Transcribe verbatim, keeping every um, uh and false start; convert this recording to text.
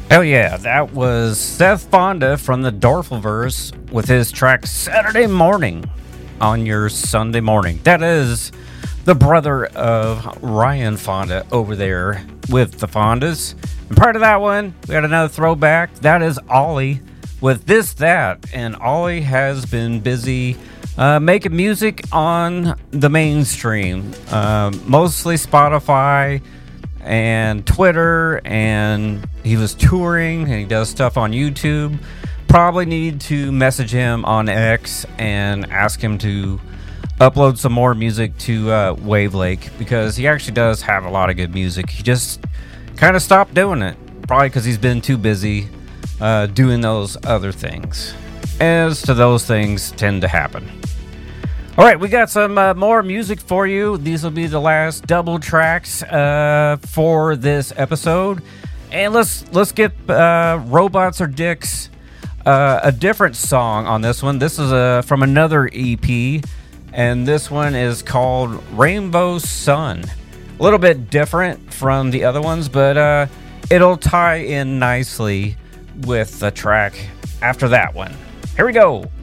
Hell yeah, that was Seth Fonda from the Dorfleverse with his track Saturday Morning on your Sunday morning. That is the brother of Ryan Fonda over there with the Fondas. And part of that one, we got another throwback. That is Ollie with This That. And Ollie has been busy uh, making music on the mainstream, uh, mostly Spotify and Twitter, and he was touring and he does stuff on YouTube. Probably need to message him on X and ask him to upload some more music to uh, Wavelake, because he actually does have a lot of good music. He just kind of stopped doing it, probably because he's been too busy uh, doing those other things, as to those things tend to happen. All right, we got some uh, more music for you. These will be the last double tracks uh, for this episode, and let's let's get uh, Robots Are Dicks, uh, a different song on this one. This is uh, from another E P, and this one is called Rainbow Sun. A little bit different from the other ones, but uh, it'll tie in nicely with the track after that one. Here we go.